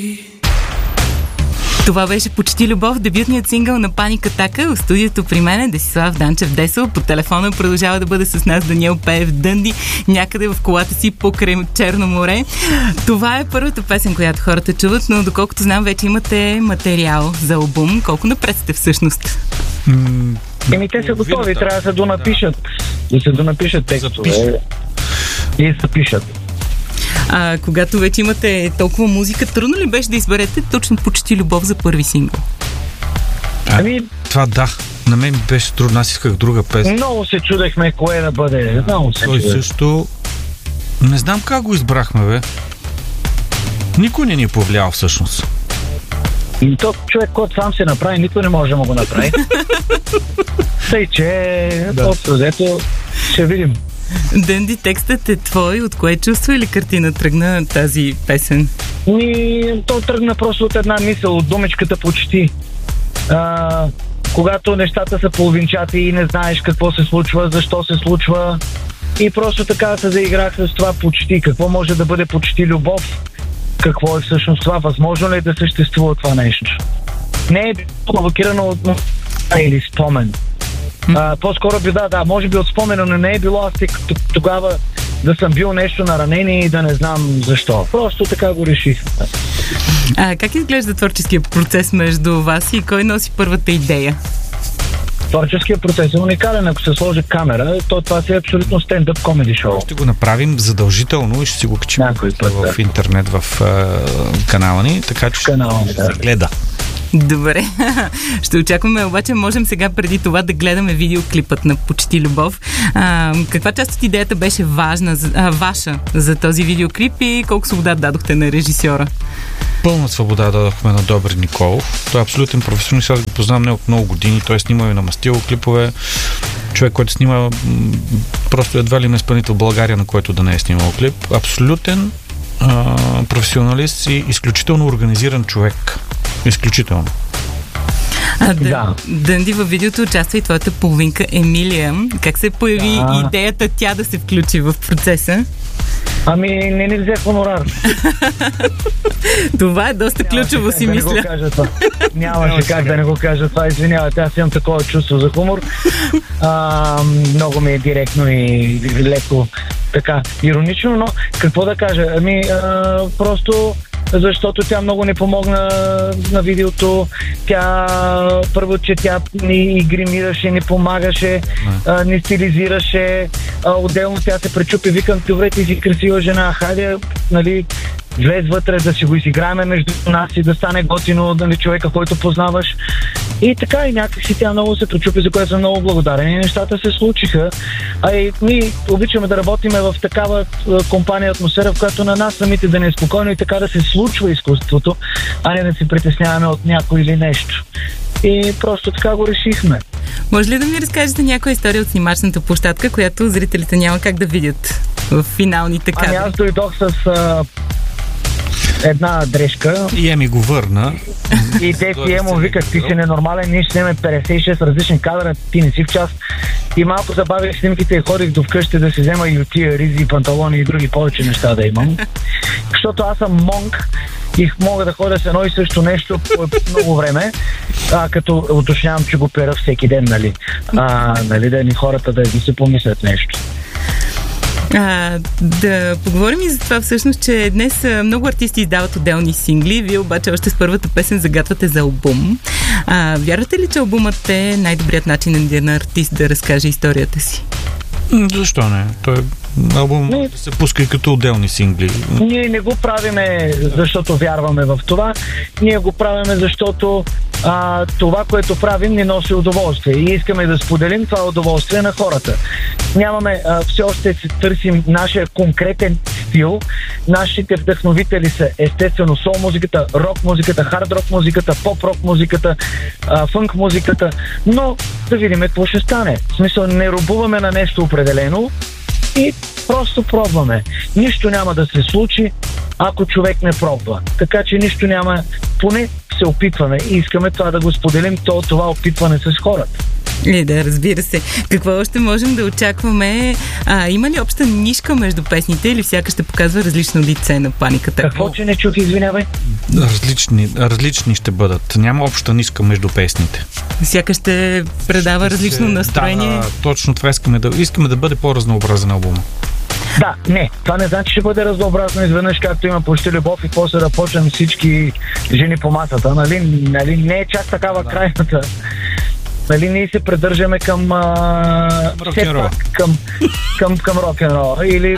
Това беше Почти любов, дебютният сингъл на Паник Атака. В студиото при мен е Десислав Данчев Десо. По телефона продължава да бъде с нас Даниел Пеев Дънди, някъде в колата си покрай Черно море. Това е първата песен, която хората чуват, но доколкото знам, вече имате материал за албум. Колко напред сте всъщност? Те са готови, трябва да се донапишат. Да се донапишат текстове и се пишат. Когато вече имате толкова музика, трудно ли беше да изберете точно Почти любов за първи сингъл? Това да. На мен беше трудно, аз исках друга песен. Много се чудехме кое да бъде. Той също... Не знам как го избрахме, бе. Никой не ни е повлиял всъщност. И то човек, който сам се направи, никой не може да му го направи. Тъй, че общо взето ще видим. Дънди, текстът е твой. От кое чувство или картина тръгна тази песен? То тръгна просто от една мисъл, от думичката почти. Когато нещата са половинчати и не знаеш какво се случва, защо се случва, и просто така се заиграх с това почти. Какво може да бъде почти любов? Какво е всъщност това? Възможно ли е да съществува това нещо? Не е провокирано от или спомен. По-скоро би може би от спомена, но не е било аз тогава да съм бил нещо наранен и да не знам защо. Просто така го реших. Как изглежда творческия процес между вас и кой носи първата идея? Творческият процес е уникален. Ако се сложи камера, то това си е абсолютно стендъп комеди шоу. Ще го направим задължително и ще си го качим в интернет, в канала ни, така че ще се гледа. Добре, ще очакваме, обаче можем сега преди това да гледаме видеоклипът на Почти любов. Каква част от идеята беше ваша за този видеоклип и колко свобода дадохте на режисьора? Пълна свобода дадохме на Добри Николов. Той е абсолютен професионалист, аз го познавам не от много години. Той снима и на мастило клипове. Човек, който снима просто едва ли на изпълнител в България, на който да не е снимал клип. Абсолютен професионалист и изключително организиран човек. Изключително. Дънди, във видеото участва и твоята половинка Емилия. Как се появи идеята тя да се включи в процеса? Не ни взе хонорар. Това е доста ключово, си мисля. Нямаше как да не го кажа това. Извинявайте, аз имам такова чувство за хумор. Много ми е директно и леко така иронично, но какво да кажа? Просто защото тя много ни помогна на видеото. Първо, че тя ни гримираше, ни помагаше, ни стилизираше. Отделно тя се пречупи, викам, добре, ти си красива жена, хайде, влез вътре да си го изиграем между нас и да стане готино, човека, който познаваш. И така, и някакси тя много се пречупи, за което съм много благодарен. И нещата се случиха. Ние обичаме да работиме в такава компания, атмосфера, в която на нас самите да не е спокойно и така да се случва изкуството, а не да се притесняваме от някой или нещо. И просто така го решихме. Може ли да ми разкажете някоя история от снимачната площадка, която зрителите няма как да видят в финалните кадри? Аз дойдох с една дрежка. И ми го върна. И те му викат, ти си ненормален, ние ще снимем 56 различни кадра, ти не си в час. И малко забавих снимките и ходих до вкъщи да си взема и отия ризи, панталони и други повече неща да имам. Защото аз съм монк и мога да ходя с едно и също нещо по много време, като уточнявам, че го пера всеки ден, да ни хората да си помислят нещо. Да поговорим и за това всъщност, че днес много артисти издават отделни сингли, вие обаче още с първата песен загатвате за албум. Вярвате ли, че албумът е най-добрият начин на артист да разкаже историята си? Защо не? Той албум да се пуска и като отделни сингли. Ние не го правиме, защото вярваме в това. Ние го правиме, защото това, което правим, ни носи удоволствие и искаме да споделим това удоволствие на хората. Нямаме, все още се търсим нашия конкретен стил. Нашите вдъхновители са естествено сол музиката, рок музиката, хард рок музиката, поп рок музиката, фънк музиката, но да видим какво ще стане. В смисъл, не робуваме на нещо определено и просто пробваме. Нищо няма да се случи, ако човек не пробва. Така че нищо няма, поне се опитваме и искаме това да го споделим, това опитване с хората. Да, разбира се. Какво още можем да очакваме? Има ли обща нишка между песните или всяка ще показва различно лице на Паниката? Какво, че не чух, извинявай? Различни ще бъдат. Няма обща нишка между песните. Всяка ще предава различно настроение. Да, точно това искаме да бъде по-разнообразен албум. Да, не. Това не значи, че ще бъде разнообразно изведнъж, както има Почти любов и после да почнем всички жени по масата. Нали не е чак такава крайната. Нали, ние се придържаме към рок-н-рол. Към рок-н-рол. Или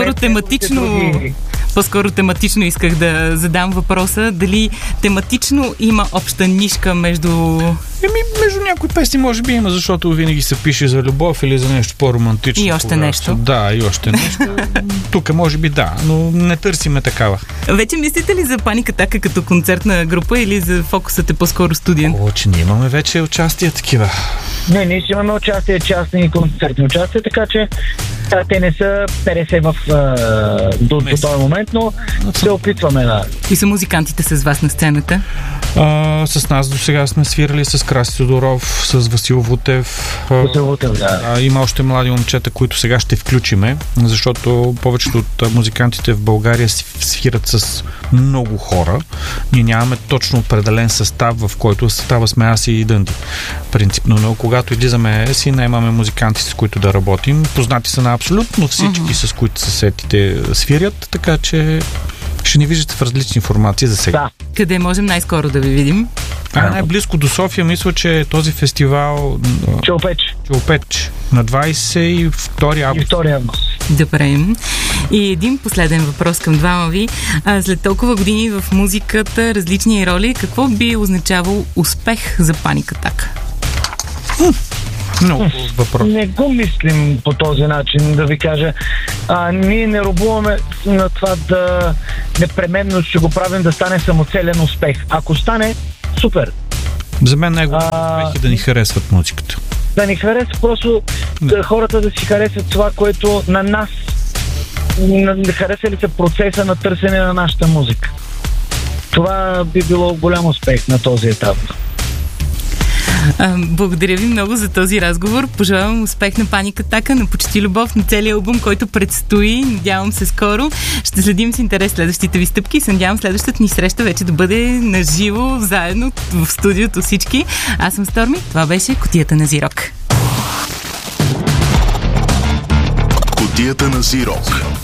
по-скоро тематично исках да задам въпроса. Дали тематично има обща нишка между... Между някои песни може би има, защото винаги се пише за любов или за нещо по-романтично. И още нещо. Да, и още нещо. Тук може би да, но не търсиме такава. Вече мислите ли за Паниката като концертна група или за фокусът е по-скоро студиен? Че ние имаме вече участия такива. Не, ние ще имаме участие, частни и концертни участия, така че те не са 50 до този момент, но се опитваме да... И са музикантите с вас на сцената? С нас до сега сме свирали с Краси Тодоров, с Васил Вутев. Да. Има още млади момчета, които сега ще включиме, защото повечето от музикантите в България свират с много хора. Ние нямаме точно определен състав, в който състава сме аз и Дънди. Принципно, но когато излизаме си, наймаме музиканти, с които да работим. Познати са на абсолютно всички, с които съседите свирят, така че ще ни виждате в различни формации за сега. Да. Къде можем най-скоро да ви видим? Най-близко до София, мисля, че този фестивал Челопеч на 22 август. Добре. И един последен въпрос към двама ви. След толкова години в музиката, различни роли, какво би означавал успех за Паниката? Въпрос. Не го мислим по този начин, да ви кажа. Ние не робуваме на това да непременно ще го правим да стане самоцелен успех. Ако стане, супер. За мен най-голям успех е да ни харесват музиката. Да ни харесва просто хората да си харесват това, което на нас хареса ли се процеса на търсене на нашата музика. Това би било голям успех на този етап. Благодаря ви много за този разговор. Пожелавам успех на Паниката, на Почти любов, на целия албум, който предстои. Надявам се скоро. Ще следим с интерес следващите ви стъпки и се надявам следващата ни среща вече да бъде наживо, заедно в студиото всички. Аз съм Сторми. Това беше Кутията на Зирок. Кутията на Зирок.